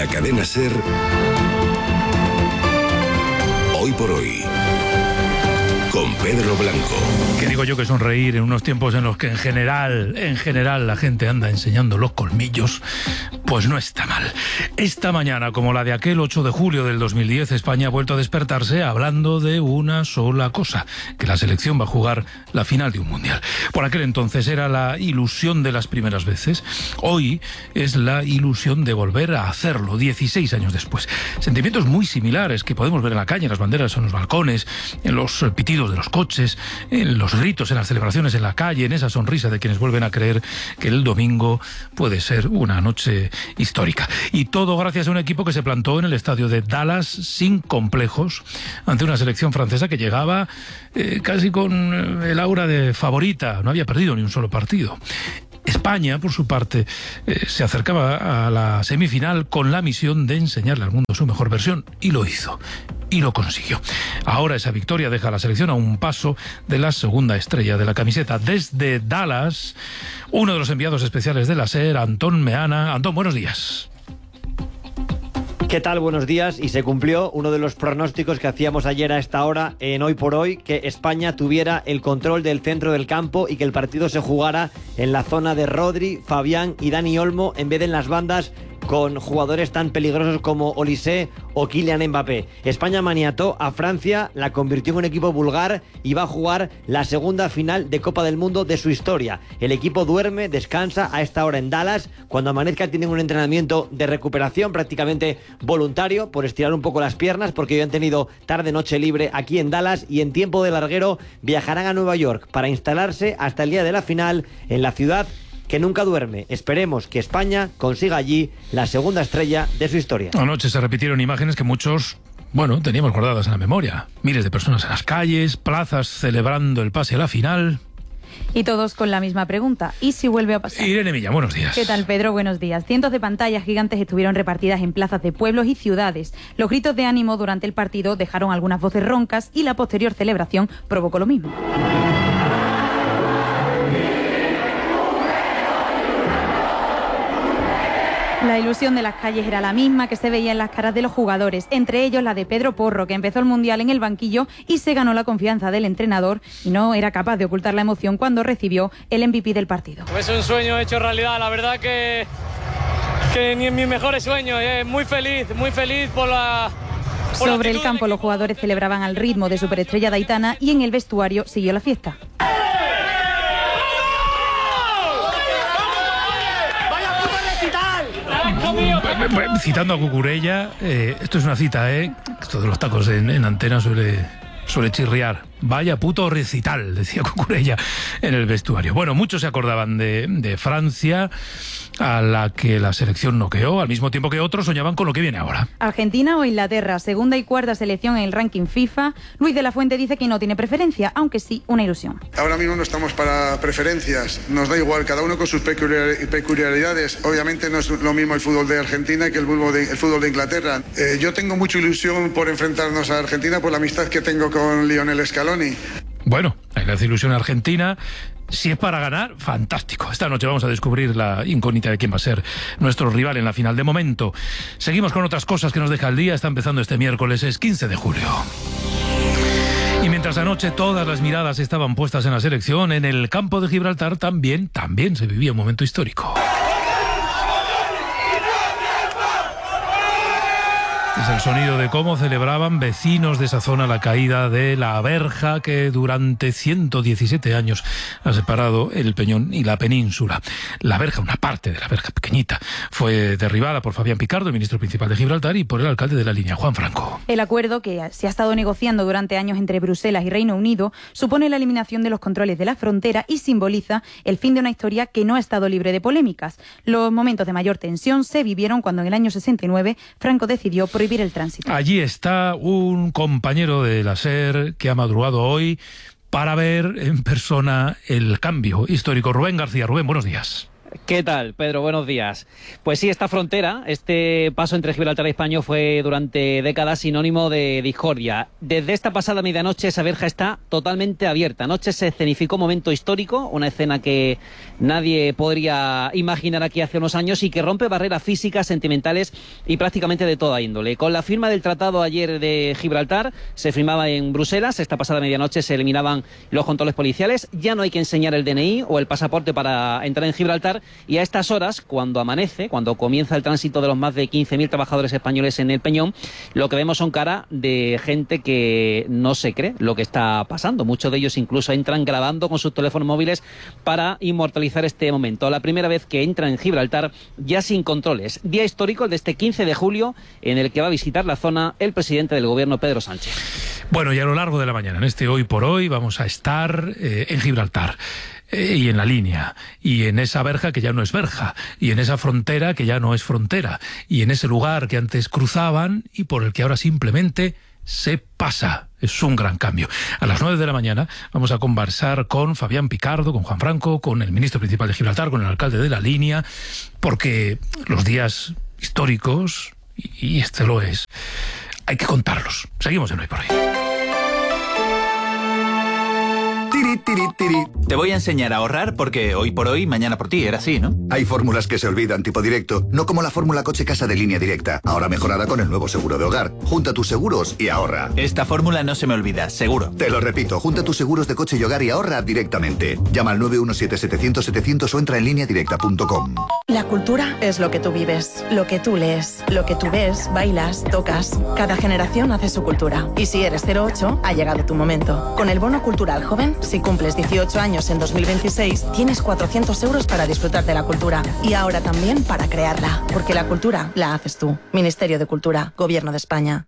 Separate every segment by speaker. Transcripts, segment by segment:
Speaker 1: la cadena SER, Hoy por Hoy, con Pedro Blanco.
Speaker 2: ¿Qué digo yo que sonreír en unos tiempos en los que en general la gente anda enseñando los colmillos? Pues no está mal. Esta mañana, como la de aquel 8 de julio del 2010, España ha vuelto a despertarse hablando de una sola cosa, que la selección va a jugar la final de un mundial. Por aquel entonces era la ilusión de las primeras veces. Hoy es la ilusión de volver a hacerlo, 16 años después. Sentimientos muy similares que podemos ver en la calle, en las banderas, en los balcones, en los pitidos de los coches, en los gritos, en las celebraciones en la calle, en esa sonrisa de quienes vuelven a creer que el domingo puede ser una noche histórica. Y todo gracias a un equipo que se plantó en el estadio de Dallas sin complejos ante una selección francesa que llegaba casi con el aura de favorita, no había perdido ni un solo partido. España, por su parte, se acercaba a la semifinal con la misión de enseñarle al mundo su mejor versión, y lo hizo, y lo consiguió. Ahora esa victoria deja a la selección a un paso de la segunda estrella de la camiseta. Desde Dallas, uno de los enviados especiales de la SER, Antón Meana. Antón, buenos días.
Speaker 3: ¿Qué tal? Buenos días. Y se cumplió uno de los pronósticos que hacíamos ayer a esta hora en Hoy por Hoy, que España tuviera el control del centro del campo y que el partido se jugara en la zona de Rodri, Fabián y Dani Olmo en vez de en las bandas con jugadores tan peligrosos como Olise o Kylian Mbappé. España maniató a Francia, la convirtió en un equipo vulgar y va a jugar la segunda final de Copa del Mundo de su historia. El equipo duerme, descansa a esta hora en Dallas. Cuando amanezca tienen un entrenamiento de recuperación prácticamente voluntario por estirar un poco las piernas, porque hoy han tenido tarde-noche libre aquí en Dallas, y en tiempo de larguero viajarán a Nueva York para instalarse hasta el día de la final en la ciudad que nunca duerme. Esperemos que España consiga allí la segunda estrella de su historia.
Speaker 2: Anoche se repitieron imágenes que muchos, teníamos guardadas en la memoria. Miles de personas en las calles, plazas celebrando el pase a la final.
Speaker 4: Y todos con la misma pregunta: ¿y si vuelve a pasar?
Speaker 2: Irene Milla, buenos días.
Speaker 4: ¿Qué tal, Pedro? Buenos días. Cientos de pantallas gigantes estuvieron repartidas en plazas de pueblos y ciudades. Los gritos de ánimo durante el partido dejaron algunas voces roncas y la posterior celebración provocó lo mismo. La ilusión de las calles era la misma que se veía en las caras de los jugadores, entre ellos la de Pedro Porro, que empezó el Mundial en el banquillo y se ganó la confianza del entrenador, y no era capaz de ocultar la emoción cuando recibió el MVP del partido.
Speaker 5: Es un sueño hecho realidad, la verdad que ni en mis mejores sueños. Muy feliz por la...
Speaker 4: Sobre el campo los jugadores celebraban al ritmo de superestrella de Aitana, y en el vestuario siguió la fiesta.
Speaker 2: Citando a Cucurella, esto es una cita, esto de los tacos en antena suele chirriar. Vaya puto recital, decía Cucurella en el vestuario. Bueno, muchos se acordaban de Francia, a la que la selección noqueó, al mismo tiempo que otros soñaban con lo que viene ahora.
Speaker 4: Argentina o Inglaterra, segunda y cuarta selección en el ranking FIFA. Luis de la Fuente dice que no tiene preferencia, aunque sí una ilusión.
Speaker 6: Ahora mismo no estamos para preferencias, nos da igual, cada uno con sus peculiaridades. Obviamente no es lo mismo el fútbol de Argentina que el fútbol de Inglaterra. Yo tengo mucha ilusión por enfrentarnos a Argentina por la amistad que tengo con Lionel Scaloni.
Speaker 2: Bueno, hay la ilusión argentina. Si es para ganar, fantástico. Esta noche vamos a descubrir la incógnita de quién va a ser nuestro rival en la final. De momento, seguimos con otras cosas que nos deja el día. Está empezando este miércoles, es 15 de julio. Y mientras anoche todas las miradas estaban puestas en la selección, en el campo de Gibraltar también se vivía un momento histórico. Es el sonido de cómo celebraban vecinos de esa zona la caída de la verja que durante 117 años ha separado el Peñón y la península. La verja, una parte de la verja pequeñita, fue derribada por Fabián Picardo, el ministro principal de Gibraltar, y por el alcalde de la línea, Juan Franco.
Speaker 4: El acuerdo, que se ha estado negociando durante años entre Bruselas y Reino Unido, supone la eliminación de los controles de la frontera y simboliza el fin de una historia que no ha estado libre de polémicas. Los momentos de mayor tensión se vivieron cuando en el año 69 Franco decidió prohibir el tránsito.
Speaker 2: Allí está un compañero de la SER que ha madrugado hoy para ver en persona el cambio histórico. Rubén García. Rubén, buenos días.
Speaker 7: ¿Qué tal, Pedro? Buenos días. Pues sí, esta frontera, este paso entre Gibraltar y España fue durante décadas sinónimo de discordia. Desde esta pasada medianoche esa verja está totalmente abierta. Anoche se escenificó un momento histórico, una escena que nadie podría imaginar aquí hace unos años y que rompe barreras físicas, sentimentales y prácticamente de toda índole. Con la firma del tratado ayer de Gibraltar, se firmaba en Bruselas, esta pasada medianoche se eliminaban los controles policiales, ya no hay que enseñar el DNI o el pasaporte para entrar en Gibraltar. Y a estas horas, cuando amanece, cuando comienza el tránsito de los más de 15.000 trabajadores españoles en el Peñón, lo que vemos son caras de gente que no se cree lo que está pasando. Muchos de ellos incluso entran grabando con sus teléfonos móviles para inmortalizar este momento. La primera vez que entra en Gibraltar ya sin controles. Día histórico el de este 15 de julio en el que va a visitar la zona el presidente del gobierno, Pedro Sánchez.
Speaker 2: Bueno, y a lo largo de la mañana, en este Hoy por Hoy, vamos a estar en Gibraltar. Y en la línea, y en esa verja que ya no es verja, y en esa frontera que ya no es frontera, y en ese lugar que antes cruzaban y por el que ahora simplemente se pasa. Es un gran cambio. A las 9 de la mañana vamos a conversar con Fabián Picardo, con Juan Franco, con el ministro principal de Gibraltar, con el alcalde de la línea, porque los días históricos, y este lo es, hay que contarlos. Seguimos en Hoy por Hoy.
Speaker 8: Te voy a enseñar a ahorrar porque hoy por hoy, mañana por ti, era así, ¿no?
Speaker 9: Hay fórmulas que se olvidan, tipo directo, no como la fórmula coche-casa de Línea Directa, ahora mejorada con el nuevo seguro de hogar. Junta tus seguros y ahorra.
Speaker 8: Esta fórmula no se me olvida, seguro.
Speaker 9: Te lo repito, junta tus seguros de coche y hogar y ahorra directamente. Llama al 917-700-700 o entra en lineadirecta.com.
Speaker 10: La cultura es lo que tú vives, lo que tú lees, lo que tú ves, bailas, tocas. Cada generación hace su cultura. Y si eres 08, ha llegado tu momento. Con el bono cultural joven, si cumples 18 años en 2026, tienes 400 euros para disfrutar de la cultura. Y ahora también para crearla. Porque la cultura la haces tú. Ministerio de Cultura, Gobierno de España.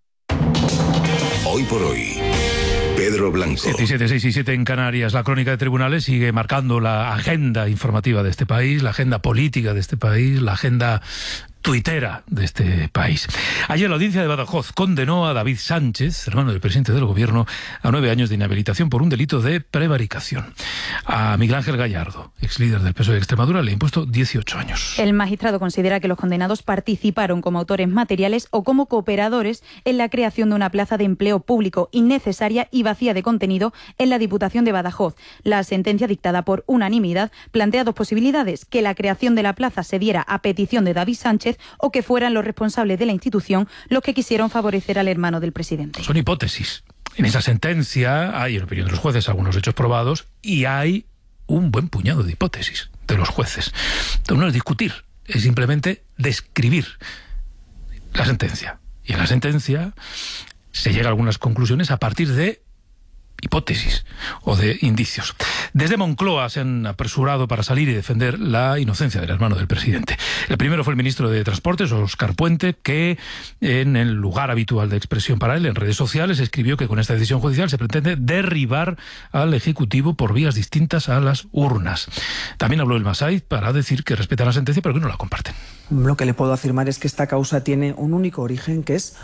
Speaker 1: Hoy por Hoy, Pedro Blanco.
Speaker 2: 6 y 7 en Canarias. La crónica de tribunales sigue marcando la agenda informativa de este país, la agenda política de este país, la agenda tuitera de este país. Ayer la audiencia de Badajoz condenó a David Sánchez, hermano del presidente del gobierno, a 9 años de inhabilitación por un delito de prevaricación. A Miguel Ángel Gallardo, ex líder del PSOE de Extremadura, le ha impuesto 18 años.
Speaker 4: El magistrado considera que los condenados participaron como autores materiales o como cooperadores en la creación de una plaza de empleo público innecesaria y vacía de contenido en la Diputación de Badajoz. La sentencia, dictada por unanimidad, plantea dos posibilidades: que la creación de la plaza se diera a petición de David Sánchez o que fueran los responsables de la institución los que quisieron favorecer al hermano del presidente.
Speaker 2: Son hipótesis. En esa sentencia hay, en opinión de los jueces, algunos hechos probados y hay un buen puñado de hipótesis de los jueces. Entonces no es discutir, es simplemente describir la sentencia. Y en la sentencia se llega a algunas conclusiones a partir de hipótesis o de indicios. Desde Moncloa se han apresurado para salir y defender la inocencia del hermano del presidente. El primero fue el ministro de Transportes, Óscar Puente, que en el lugar habitual de expresión para él, en redes sociales, escribió que con esta decisión judicial se pretende derribar al Ejecutivo por vías distintas a las urnas. También habló el Masai para decir que respetan la sentencia pero que no la comparten.
Speaker 11: Lo que le puedo afirmar es que esta causa tiene un único origen, que es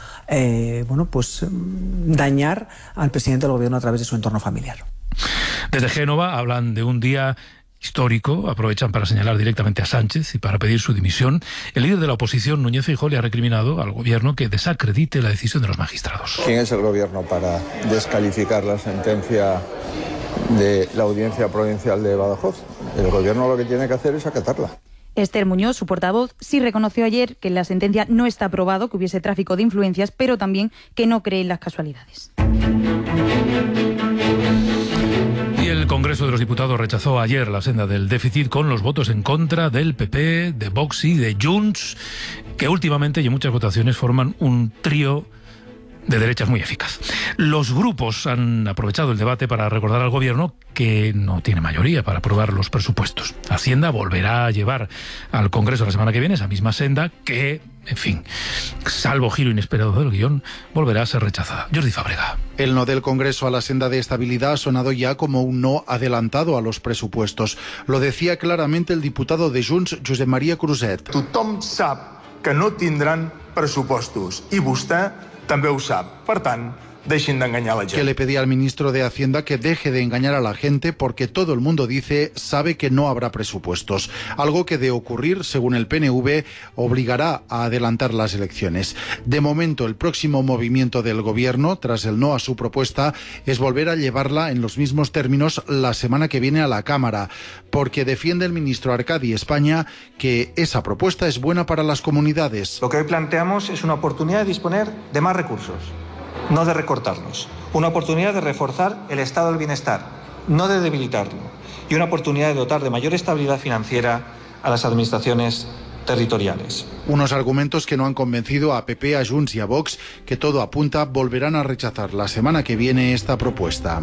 Speaker 11: dañar al presidente del gobierno a través de su entorno familiar.
Speaker 2: Desde Génova hablan de un día histórico, aprovechan para señalar directamente a Sánchez y para pedir su dimisión. El líder de la oposición, Núñez Feijóo, le ha recriminado al gobierno que desacredite la decisión de los magistrados.
Speaker 12: ¿Quién es el gobierno para descalificar la sentencia de la Audiencia Provincial de Badajoz? El gobierno lo que tiene que hacer es acatarla.
Speaker 4: Esther Muñoz, su portavoz, sí reconoció ayer que en la sentencia no está probado que hubiese tráfico de influencias, pero también que no cree en las casualidades.
Speaker 2: Y el Congreso de los Diputados rechazó ayer la senda del déficit con los votos en contra del PP, de Vox y de Junts, que últimamente y en muchas votaciones forman un trío de derechas muy eficaz. Los grupos han aprovechado el debate para recordar al gobierno que no tiene mayoría para aprobar los presupuestos. Hacienda volverá a llevar al Congreso la semana que viene esa misma senda que, en fin, salvo giro inesperado del guión, volverá a ser rechazada. Jordi Fábrega.
Speaker 13: El no del Congreso a la senda de estabilidad ha sonado ya como un no adelantado a los presupuestos. Lo decía claramente el diputado de Junts, Josep Maria Cruzet.
Speaker 14: Tothom sap que no tindran pressupostos i vostè també ho sap. Per tant, deixin d'enganyar la gent.
Speaker 13: Que le pedía al ministro de Hacienda que deje de engañar a la gente porque todo el mundo dice sabe que no habrá presupuestos. Algo que de ocurrir, según el PNV, obligará a adelantar las elecciones. De momento, el próximo movimiento del gobierno, tras el no a su propuesta, es volver a llevarla en los mismos términos la semana que viene a la Cámara, porque defiende el ministro Arcadi España que esa propuesta es buena para las comunidades.
Speaker 15: Lo que hoy planteamos es una oportunidad de disponer de más recursos, no de recortarlos. Una oportunidad de reforzar el estado del bienestar, no de debilitarlo. Y una oportunidad de dotar de mayor estabilidad financiera a las administraciones territoriales.
Speaker 13: Unos argumentos que no han convencido a PP, a Junts y a Vox, que todo apunta volverán a rechazar la semana que viene esta propuesta.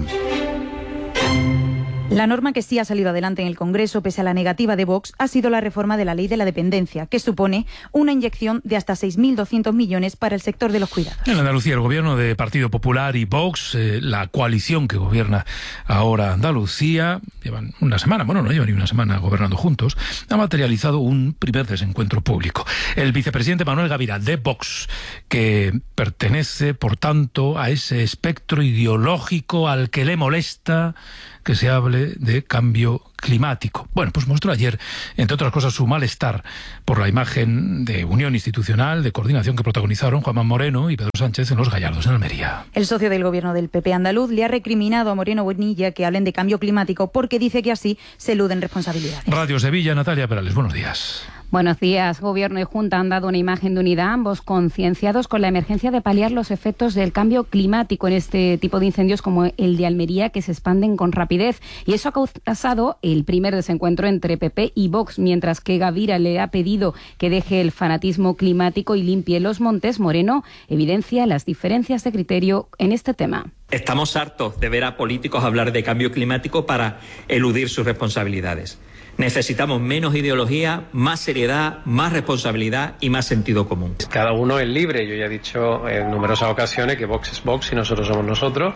Speaker 4: La norma que sí ha salido adelante en el Congreso, pese a la negativa de Vox, ha sido la reforma de la Ley de la Dependencia, que supone una inyección de hasta 6.200 millones para el sector de los cuidados.
Speaker 2: En Andalucía, el gobierno de Partido Popular y Vox, la coalición que gobierna ahora Andalucía, llevan una semana, bueno, no llevan ni una semana gobernando juntos, ha materializado un primer desencuentro público. El vicepresidente Manuel Gavira, de Vox, que pertenece, por tanto, a ese espectro ideológico al que le molesta que se hable de cambio climático. Bueno, pues mostró ayer, entre otras cosas, su malestar por la imagen de unión institucional, de coordinación que protagonizaron Juanma Moreno y Pedro Sánchez en Los Gallardos, en Almería.
Speaker 4: El socio del gobierno del PP andaluz le ha recriminado a Moreno Bonilla que hablen de cambio climático porque dice que así se eluden responsabilidades.
Speaker 2: Radio Sevilla, Natalia Perales, buenos días.
Speaker 16: Buenos días. Gobierno y Junta han dado una imagen de unidad, ambos concienciados con la emergencia de paliar los efectos del cambio climático en este tipo de incendios como el de Almería, que se expanden con rapidez. Y eso ha causado el primer desencuentro entre PP y Vox, mientras que Gavira le ha pedido que deje el fanatismo climático y limpie los montes. Moreno evidencia las diferencias de criterio en este tema.
Speaker 17: Estamos hartos de ver a políticos hablar de cambio climático para eludir sus responsabilidades. Necesitamos menos ideología, más seriedad, más responsabilidad y más sentido común.
Speaker 18: Cada uno es libre. Yo ya he dicho en numerosas ocasiones que Vox es Vox y nosotros somos nosotros.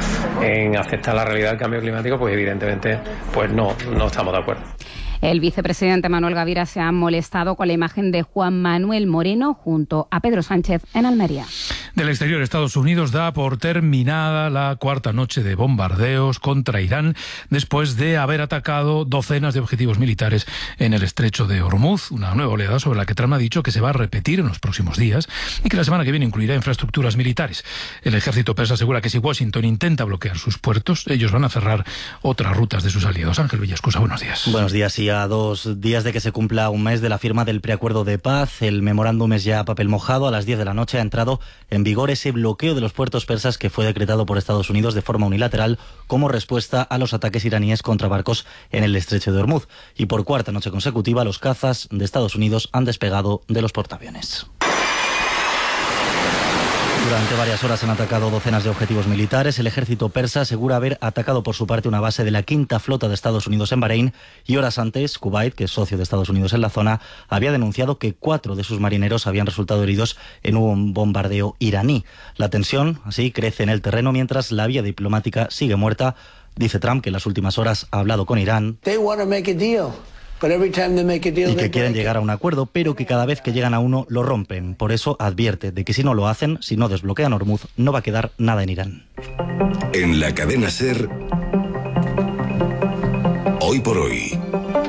Speaker 18: En aceptar la realidad del cambio climático, pues evidentemente pues no estamos de acuerdo.
Speaker 16: El vicepresidente Manuel Gavira se ha molestado con la imagen de Juan Manuel Moreno junto a Pedro Sánchez en Almería.
Speaker 2: Del exterior, Estados Unidos da por terminada la cuarta noche de bombardeos contra Irán después de haber atacado docenas de objetivos militares en el estrecho de Hormuz, una nueva oleada sobre la que Trump ha dicho que se va a repetir en los próximos días y que la semana que viene incluirá infraestructuras militares. El ejército persa asegura que si Washington intenta bloquear sus puertos, ellos van a cerrar otras rutas de sus aliados. Ángel Villascusa, buenos días.
Speaker 19: Buenos días. Y a 2 días de que se cumpla un mes de la firma del preacuerdo de paz, el memorándum es ya papel mojado. A las 10 de la noche ha entrado en vigor ese bloqueo de los puertos persas que fue decretado por Estados Unidos de forma unilateral como respuesta a los ataques iraníes contra barcos en el estrecho de Hormuz. Y por cuarta noche consecutiva, los cazas de Estados Unidos han despegado de los portaaviones. Durante varias horas han atacado docenas de objetivos militares. El ejército persa asegura haber atacado por su parte una base de la quinta flota de Estados Unidos en Bahrein y horas antes, Kuwait, que es socio de Estados Unidos en la zona, había denunciado que 4 de sus marineros habían resultado heridos en un bombardeo iraní. La tensión, así, crece en el terreno mientras la vía diplomática sigue muerta. Dice Trump que en las últimas horas ha hablado con Irán y que quieren llegar a un acuerdo, pero que cada vez que llegan a uno lo rompen. Por eso advierte de que si no lo hacen, si no desbloquean Hormuz, no va a quedar nada en Irán.
Speaker 1: En la cadena SER, Hoy por Hoy,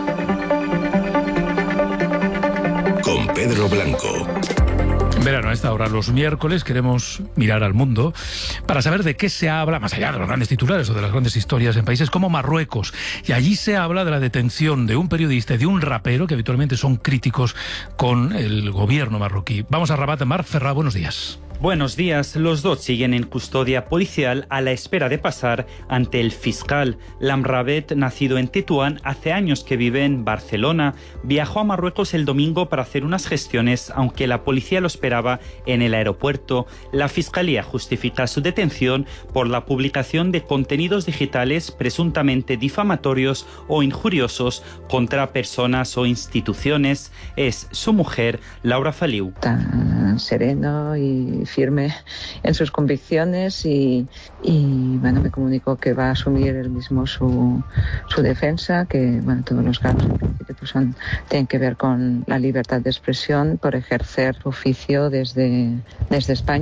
Speaker 1: con Pedro Blanco.
Speaker 2: Verano, a esta hora, los miércoles, queremos mirar al mundo para saber de qué se habla, más allá de los grandes titulares o de las grandes historias en países como Marruecos. Y allí se habla de la detención de un periodista y de un rapero que habitualmente son críticos con el gobierno marroquí. Vamos a Rabat. Marc Ferrá, buenos días.
Speaker 20: Buenos días. Los dos siguen en custodia policial a la espera de pasar ante el fiscal. Lamrabet, nacido en Tetuán, hace años que vive en Barcelona, viajó a Marruecos el domingo para hacer unas gestiones, aunque la policía lo esperaba en el aeropuerto. La fiscalía justifica su detención por la publicación de contenidos digitales presuntamente difamatorios o injuriosos contra personas o instituciones. Es su mujer, Laura Faliu.
Speaker 21: Tan sereno y firme en sus convicciones y bueno, me comunicó que va a asumir él mismo su defensa, que bueno, todos los casos en principio pues tienen que ver con la libertad de expresión por ejercer su oficio desde España.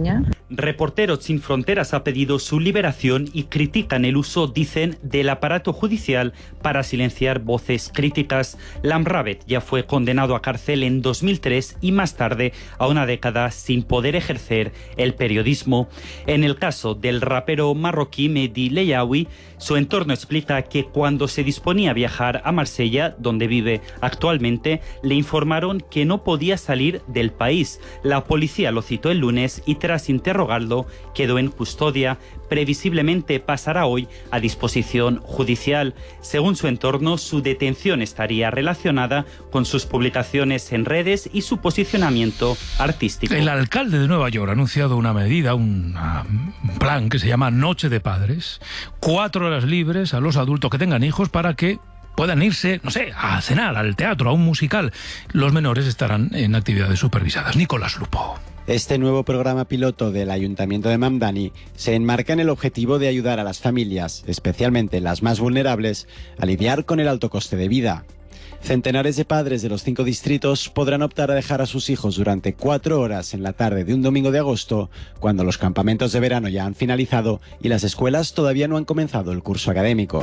Speaker 20: Reporteros Sin Fronteras ha pedido su liberación y critican el uso, dicen, del aparato judicial para silenciar voces críticas. Lamravet ya fue condenado a cárcel en 2003 y más tarde a una década sin poder ejercer el periodismo. En el caso del rapero marroquí Mehdi Leyaoui, su entorno explica que cuando se disponía a viajar a Marsella, donde vive actualmente, le informaron que no podía salir del país. La policía lo citó el lunes y tras interrogarlo quedó en custodia. Previsiblemente pasará hoy a disposición judicial. Según su entorno, su detención estaría relacionada con sus publicaciones en redes y su posicionamiento artístico.
Speaker 2: El alcalde de Nueva York ha anunciado una medida, un plan que se llama Noche de Padres. 4 horas libres a los adultos que tengan hijos para que puedan irse, no sé, a cenar, al teatro, a un musical. Los menores estarán en actividades supervisadas. Nicolás Lupo.
Speaker 14: Este nuevo programa piloto del Ayuntamiento de Mamdani se enmarca en el objetivo de ayudar a las familias, especialmente las más vulnerables, a lidiar con el alto coste de vida. Centenares de padres de los 5 distritos podrán optar a dejar a sus hijos durante 4 horas en la tarde de un domingo de agosto, cuando los campamentos de verano ya han finalizado y las escuelas todavía no han comenzado el curso académico.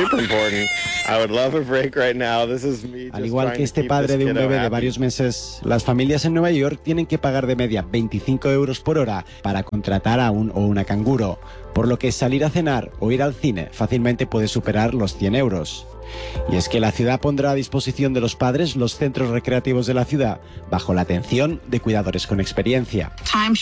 Speaker 14: Al igual que este padre de un bebé de varios meses, las familias en Nueva York tienen que pagar de media 25 euros por hora para contratar a un o una canguro, por lo que salir a cenar o ir al cine fácilmente puede superar los 100 euros. Y es que la ciudad pondrá a disposición de los padres los centros recreativos de la ciudad, bajo la atención de cuidadores con experiencia.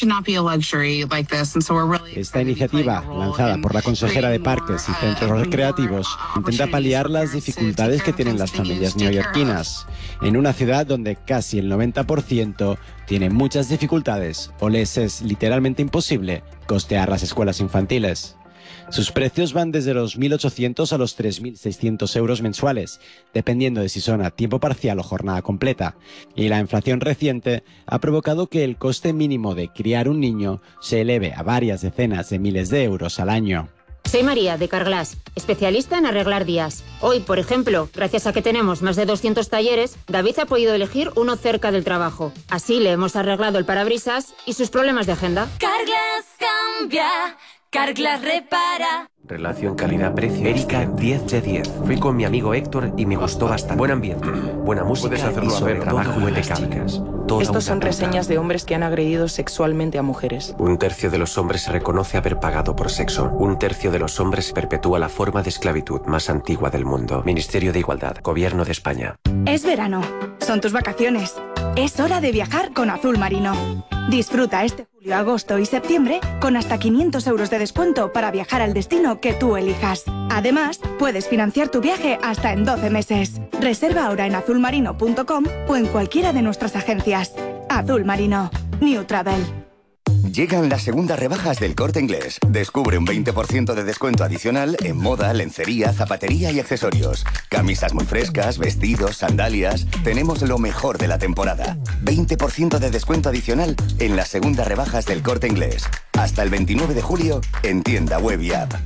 Speaker 14: Esta iniciativa, lanzada por la consejera de Parques y Centros Recreativos, intenta paliar las dificultades que tienen las familias neoyorquinas, en una ciudad donde casi el 90% tiene muchas dificultades o les es literalmente imposible costear las escuelas infantiles. Sus precios van desde los 1.800 a los 3.600 euros mensuales, dependiendo de si son a tiempo parcial o jornada completa. Y la inflación reciente ha provocado que el coste mínimo de criar un niño se eleve a varias decenas de miles de euros al año.
Speaker 22: Soy María, de Carglass, especialista en arreglar días. Hoy, por ejemplo, gracias a que tenemos más de 200 talleres, David ha podido elegir uno cerca del trabajo. Así le hemos arreglado el parabrisas y sus problemas de agenda.
Speaker 23: Carglass cambia. Carglass repara.
Speaker 24: Relación calidad-precio. Erika, 10 de 10. Fui con mi amigo Héctor y me gustó bastante. Buen ambiente, buena música y sobre trabajo impecable.
Speaker 25: Estos son reseñas de hombres que han agredido sexualmente a mujeres.
Speaker 24: 1/3 de los hombres se reconoce haber pagado por sexo. 1/3 de los hombres perpetúa la forma de esclavitud más antigua del mundo. Ministerio de Igualdad, Gobierno de España.
Speaker 26: Es verano. Son tus vacaciones. Es hora de viajar con Azul Marino. Disfruta este julio, agosto y septiembre con hasta 500 euros de descuento para viajar al destino que tú elijas. Además, puedes financiar tu viaje hasta en 12 meses. Reserva ahora en azulmarino.com o en cualquiera de nuestras agencias. Azul Marino. New Travel.
Speaker 27: Llegan las segundas rebajas del Corte Inglés. Descubre un 20% de descuento adicional en moda, lencería, zapatería y accesorios. Camisas muy frescas, vestidos, sandalias. Tenemos lo mejor de la temporada. 20% de descuento adicional en las segundas rebajas del Corte Inglés. Hasta el 29 de julio en tienda web y app.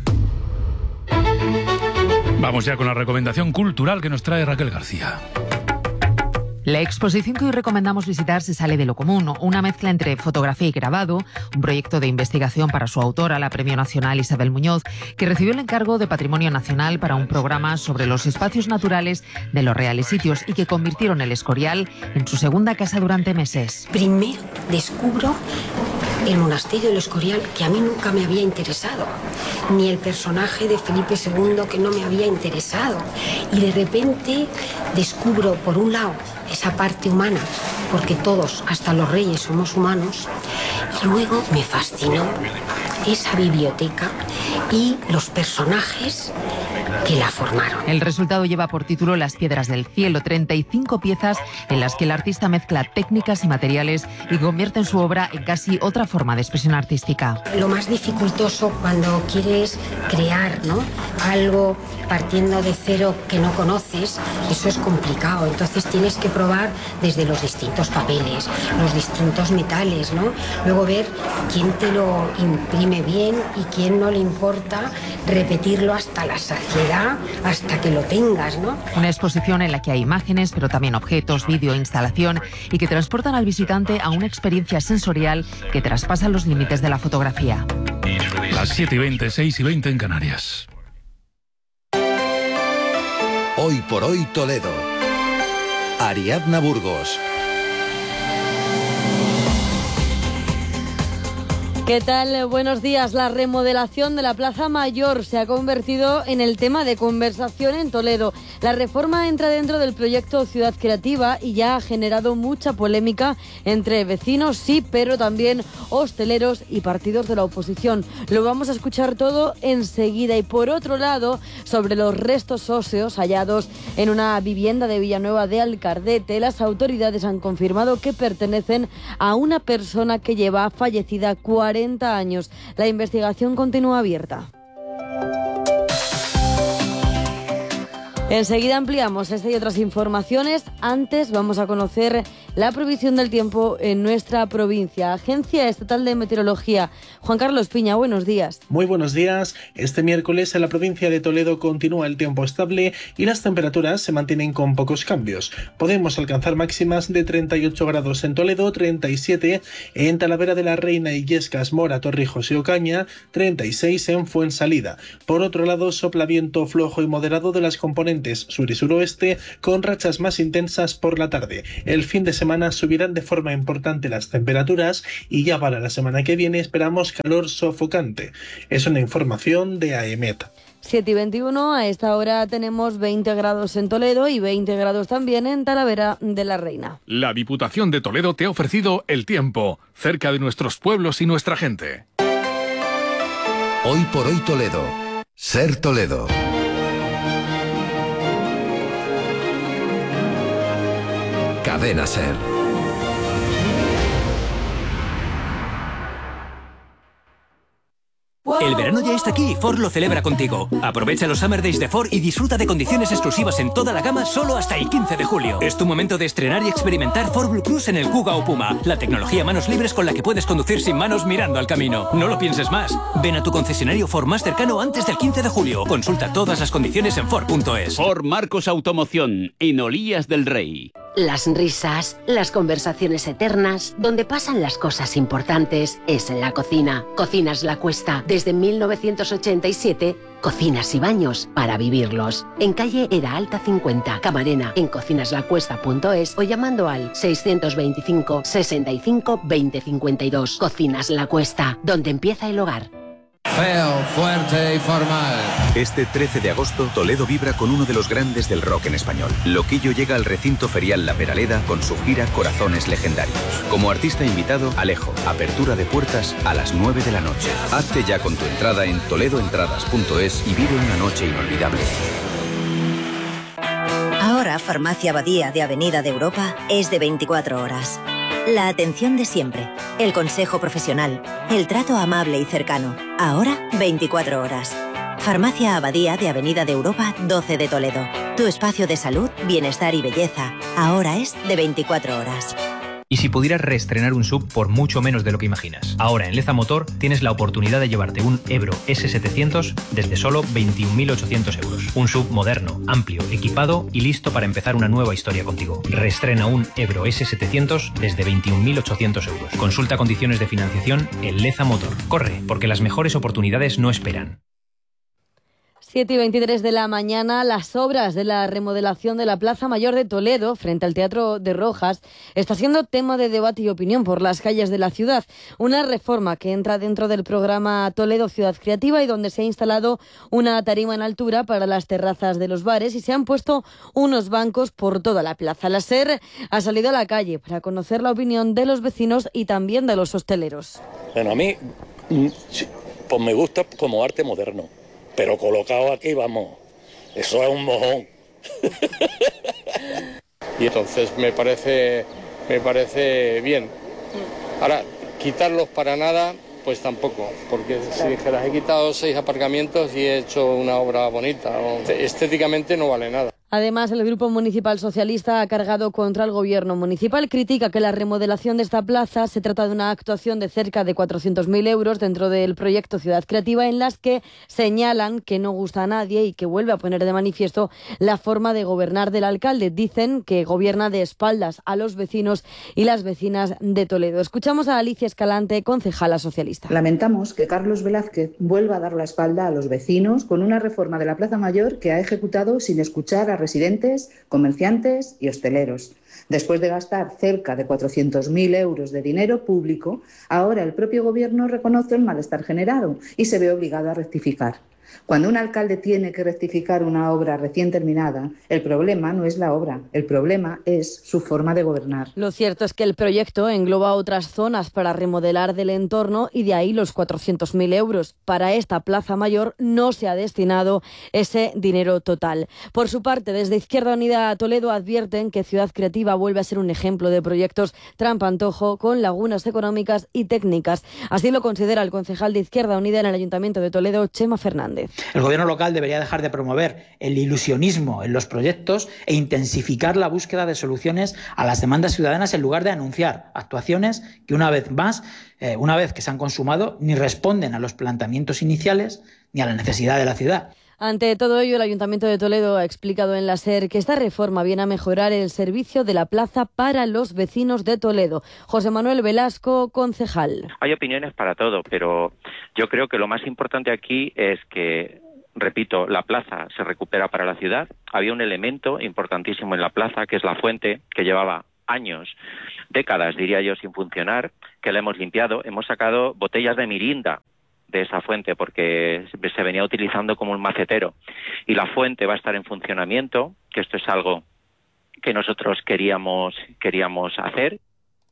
Speaker 2: Vamos ya con la recomendación cultural que nos trae Raquel García.
Speaker 28: La exposición que hoy recomendamos visitar se sale de lo común, una mezcla entre fotografía y grabado, un proyecto de investigación para su autora, la Premio Nacional Isabel Muñoz, que recibió el encargo de Patrimonio Nacional para un programa sobre los espacios naturales de los Reales Sitios y que convirtieron el Escorial en su segunda casa durante meses.
Speaker 29: Primero descubro el monasterio del Escorial, que a mí nunca me había interesado, ni el personaje de Felipe II, que no me había interesado, y de repente descubro, por un lado, esa parte humana, porque todos, hasta los reyes, somos humanos, y luego me fascinó esa biblioteca y los personajes que la formaron.
Speaker 28: El resultado lleva por título Las Piedras del Cielo, 35 piezas en las que el artista mezcla técnicas y materiales y convierte en su obra en casi otra forma de expresión artística.
Speaker 29: Lo más dificultoso cuando quieres crear, ¿no?, algo partiendo de cero que no conoces, eso es complicado. Entonces tienes que probar desde los distintos papeles, los distintos metales, ¿no? Luego ver quién te lo imprime bien y quién no le importa repetirlo hasta la saciedad. da hasta que lo tengas, ¿no?
Speaker 28: Una exposición en la que hay imágenes, pero también objetos, vídeo, instalación y que transportan al visitante a una experiencia sensorial que traspasa los límites de la fotografía.
Speaker 2: Las 7:20, 6:20 en Canarias.
Speaker 3: Hoy por hoy Toledo. Ariadna Burgos.
Speaker 5: ¿Qué tal? Buenos días. La remodelación de la Plaza Mayor se ha convertido en el tema de conversación en Toledo. La reforma entra dentro del proyecto Ciudad Creativa y ya ha generado mucha polémica entre vecinos, sí, pero también hosteleros y partidos de la oposición. Lo vamos a escuchar todo enseguida. Y por otro lado, sobre los restos óseos hallados en una vivienda de Villanueva de Alcardete, las autoridades han confirmado que pertenecen a una persona que lleva fallecida 40 años. La investigación continúa abierta. Enseguida ampliamos esta y otras informaciones. Antes vamos a conocer la previsión del tiempo en nuestra provincia. Agencia Estatal de Meteorología. Juan Carlos Piña, buenos días.
Speaker 6: Muy buenos días. Este miércoles en la provincia de Toledo continúa el tiempo estable y las temperaturas se mantienen con pocos cambios. Podemos alcanzar máximas de 38 grados en Toledo, 37 en Talavera de la Reina, Illescas, Mora, Torrijos y Ocaña, 36 en Fuensalida. Por otro lado, sopla viento flojo y moderado de las componentes sur y suroeste con rachas más intensas por la tarde. El fin de semana subirán de forma importante las temperaturas y ya para la semana que viene esperamos calor sofocante. Es una información de AEMET.
Speaker 5: 7:21, a esta hora tenemos 20 grados en Toledo y 20 grados también en Talavera de la Reina.
Speaker 7: La Diputación de Toledo te ha ofrecido el tiempo, cerca de nuestros pueblos y nuestra gente.
Speaker 3: Hoy por hoy Toledo. Ser Toledo. Cadena Ser.
Speaker 8: El verano ya está aquí y Ford lo celebra contigo. Aprovecha los Summer Days de Ford y disfruta de condiciones exclusivas en toda la gama solo hasta el 15 de julio. Es tu momento de estrenar y experimentar Ford Blue Cruise en el Kuga o Puma, la tecnología manos libres con la que puedes conducir sin manos mirando al camino. No lo pienses más. Ven a tu concesionario Ford más cercano antes del 15 de julio. Consulta todas las condiciones en Ford.es.
Speaker 9: Ford Marcos Automoción, en Olías del Rey.
Speaker 29: Las risas, las conversaciones eternas, donde pasan las cosas importantes, es en la cocina. Cocinas La Cuesta. Desde 1987, cocinas y baños para vivirlos. En calle Era Alta 50, Camarena, en cocinaslacuesta.es o llamando al 625 65 20 52. Cocinas La Cuesta, donde empieza el hogar.
Speaker 10: Feo, fuerte y formal.
Speaker 11: Este 13 de agosto, Toledo vibra con uno de los grandes del rock en español. Loquillo llega al recinto ferial La Peraleda con su gira Corazones Legendarios. Como artista invitado, Alejo. Apertura de puertas a las 9 de la noche. Hazte ya con tu entrada en toledoentradas.es y vive una noche inolvidable.
Speaker 12: Ahora, Farmacia Abadía de Avenida de Europa es de 24 horas. La atención de siempre, el consejo profesional, el trato amable y cercano. Ahora, 24 horas. Farmacia Abadía de Avenida de Europa 12 de Toledo. Tu espacio de salud, bienestar y belleza. Ahora es de 24 horas.
Speaker 30: Y si pudieras reestrenar un SUV por mucho menos de lo que imaginas. Ahora en Leza Motor tienes la oportunidad de llevarte un Ebro S700 desde solo 21.800 euros. Un SUV moderno, amplio, equipado y listo para empezar una nueva historia contigo. Reestrena un Ebro S700 desde 21.800 euros. Consulta condiciones de financiación en Leza Motor. Corre, porque las mejores oportunidades no esperan.
Speaker 5: 7:23 de la mañana, las obras de la remodelación de la Plaza Mayor de Toledo, frente al Teatro de Rojas, está siendo tema de debate y opinión por las calles de la ciudad. Una reforma que entra dentro del programa Toledo Ciudad Creativa y donde se ha instalado una tarima en altura para las terrazas de los bares y se han puesto unos bancos por toda la plaza. La SER ha salido a la calle para conocer la opinión de los vecinos y también de los hosteleros.
Speaker 31: Bueno, a mí pues me gusta como arte moderno. Pero colocado aquí, vamos, eso es un mojón.
Speaker 32: Y entonces me parece bien. Ahora, quitarlos para nada, pues tampoco, porque si dijeras he quitado 6 aparcamientos y he hecho una obra bonita, estéticamente no vale nada.
Speaker 5: Además, el Grupo Municipal Socialista ha cargado contra el Gobierno municipal. Critica que la remodelación de esta plaza se trata de una actuación de cerca de 400.000 euros dentro del proyecto Ciudad Creativa, en las que señalan que no gusta a nadie y que vuelve a poner de manifiesto la forma de gobernar del alcalde. Dicen que gobierna de espaldas a los vecinos y las vecinas de Toledo. Escuchamos a Alicia Escalante, concejala socialista.
Speaker 1: Lamentamos que Carlos Velázquez vuelva a dar la espalda a los vecinos con una reforma de la Plaza Mayor que ha ejecutado sin escuchar a residentes, comerciantes y hosteleros. Después de gastar cerca de 400.000 euros de dinero público, ahora el propio Gobierno reconoce el malestar generado y se ve obligado a rectificar. Cuando un alcalde tiene que rectificar una obra recién terminada, el problema no es la obra, el problema es su forma de gobernar.
Speaker 5: Lo cierto es que el proyecto engloba otras zonas para remodelar del entorno y de ahí los 400.000 euros. Para esta Plaza Mayor no se ha destinado ese dinero total. Por su parte, desde Izquierda Unida Toledo advierten que Ciudad Creativa vuelve a ser un ejemplo de proyectos trampa-antojo con lagunas económicas y técnicas. Así lo considera el concejal de Izquierda Unida en el Ayuntamiento de Toledo, Chema Fernández.
Speaker 4: El Gobierno local debería dejar de promover el ilusionismo en los proyectos e intensificar la búsqueda de soluciones a las demandas ciudadanas en lugar de anunciar actuaciones que una vez que se han consumado, ni responden a los planteamientos iniciales ni a la necesidad de la ciudad.
Speaker 5: Ante todo ello, el Ayuntamiento de Toledo ha explicado en la SER que esta reforma viene a mejorar el servicio de la plaza para los vecinos de Toledo. José Manuel Velasco, concejal.
Speaker 13: Hay opiniones para todo, pero yo creo que lo más importante aquí es que, repito, la plaza se recupera para la ciudad. Había un elemento importantísimo en la plaza, que es la fuente, que llevaba años, décadas, diría yo, sin funcionar, que la hemos limpiado. Hemos sacado botellas de mirinda de esa fuente porque se venía utilizando como un macetero, y la fuente va a estar en funcionamiento, que esto es algo que nosotros queríamos hacer.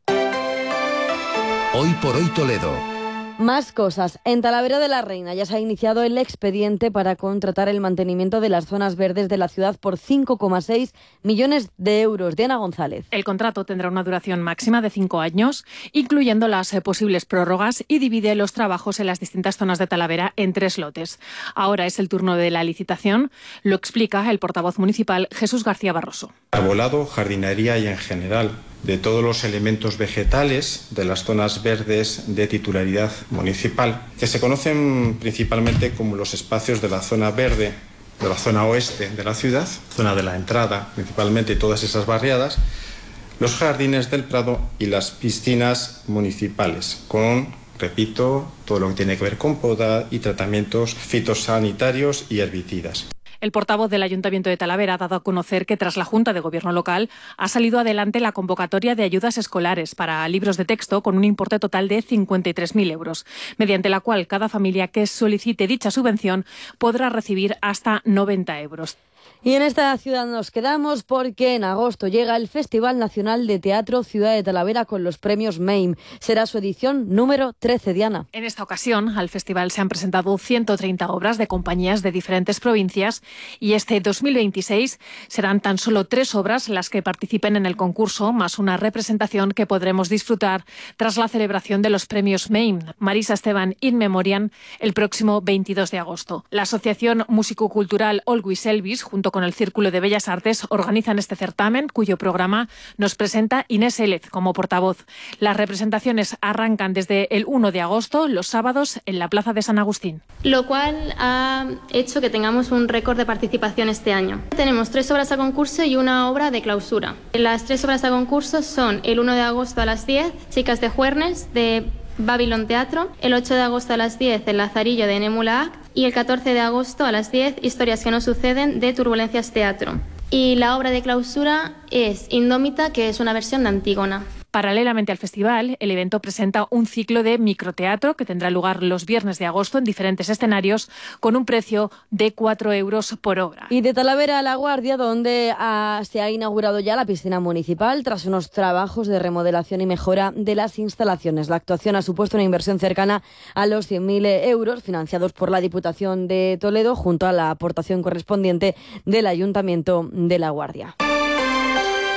Speaker 3: Hoy por hoy Toledo.
Speaker 5: Más cosas. En Talavera de la Reina ya se ha iniciado el expediente para contratar el mantenimiento de las zonas verdes de la ciudad por 5,6 millones de euros. Diana González.
Speaker 14: El contrato tendrá una duración máxima de 5 años, incluyendo las posibles prórrogas, y divide los trabajos en las distintas zonas de Talavera en 3 lotes. Ahora es el turno de la licitación, lo explica el portavoz municipal Jesús García Barroso.
Speaker 15: Arbolado, jardinería y en general de todos los elementos vegetales de las zonas verdes de titularidad municipal, que se conocen principalmente como los espacios de la zona verde, de la zona oeste de la ciudad, zona de la entrada principalmente, y todas esas barriadas, los jardines del Prado y las piscinas municipales, con, repito, todo lo que tiene que ver con poda y tratamientos fitosanitarios y herbicidas.
Speaker 14: El portavoz del Ayuntamiento de Talavera ha dado a conocer que tras la Junta de Gobierno local ha salido adelante la convocatoria de ayudas escolares para libros de texto con un importe total de 53.000 euros, mediante la cual cada familia que solicite dicha subvención podrá recibir hasta 90 euros.
Speaker 5: Y en esta ciudad nos quedamos porque en agosto llega el Festival Nacional de Teatro Ciudad de Talavera con los premios MEIM. Será su edición número 13, Diana.
Speaker 14: En esta ocasión, al festival se han presentado 130 obras de compañías de diferentes provincias y este 2026 serán tan solo 3 obras las que participen en el concurso, más una representación que podremos disfrutar tras la celebración de los premios MEIM, Marisa Esteban in memoriam, el próximo 22 de agosto. La Asociación Músico-Cultural Always Elvis, junto con el Círculo de Bellas Artes, organizan este certamen, cuyo programa nos presenta Inés Élez como portavoz. Las representaciones arrancan desde el 1 de agosto, los sábados, en la Plaza de San Agustín.
Speaker 16: Lo cual ha hecho que tengamos un récord de participación este año. Tenemos 3 obras a concurso y una obra de clausura. Las 3 obras a concurso son el 1 de agosto a las 10, Chicas de Juernes, de Babylon Teatro, el 8 de agosto a las 10, El Lazarillo, de Némula Act, y el 14 de agosto a las 10, Historias que no suceden, de Turbulencias Teatro. Y la obra de clausura es Indómita, que es una versión de Antígona.
Speaker 14: Paralelamente al festival, el evento presenta un ciclo de microteatro que tendrá lugar los viernes de agosto en diferentes escenarios con un precio de 4 euros por obra.
Speaker 5: Y de Talavera a La Guardia, donde se ha inaugurado ya la piscina municipal tras unos trabajos de remodelación y mejora de las instalaciones. La actuación ha supuesto una inversión cercana a los 100.000 euros financiados por la Diputación de Toledo junto a la aportación correspondiente del Ayuntamiento de La Guardia.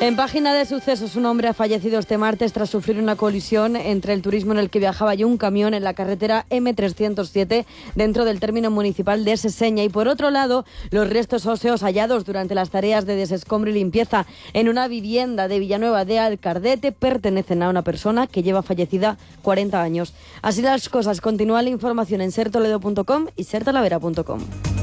Speaker 5: En página de sucesos, un hombre ha fallecido este martes tras sufrir una colisión entre el turismo en el que viajaba y un camión en la carretera M307 dentro del término municipal de Seseña. Y por otro lado, los restos óseos hallados durante las tareas de desescombro y limpieza en una vivienda de Villanueva de Alcardete pertenecen a una persona que lleva fallecida 40 años. Así las cosas. Continúa la información en sertoledo.com y sertalavera.com.